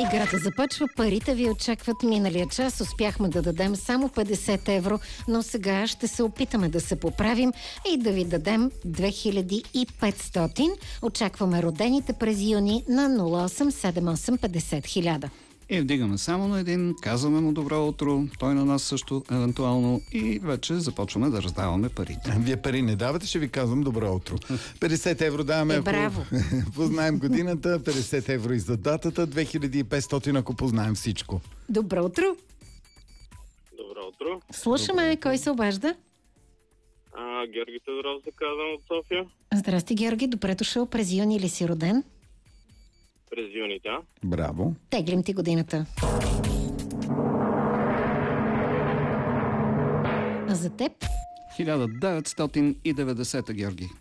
Играта започва, парите ви очакват. Миналия час успяхме да дадем само 50 евро, но сега ще се опитаме да се поправим и да ви дадем 2500. Очакваме родените през юни на 0878 50 000. И вдигаме само на един, казваме му добро утро, той на нас също евентуално и вече започваме да раздаваме парите. Вие пари не давате, ще ви казвам добро утро. 50 евро даваме, браво! Познаем годината, 50 евро и за датата, 2500 ако познаем всичко. Добро утро! Добро утро. Слушаме, кой се обажда? Георги Тодоров се казвам от София. Здрасти, Георги, добре дошъл. През юни ли си роден? През юни, да. Браво. Теглим ти годината. А за теб? 1990, Георги.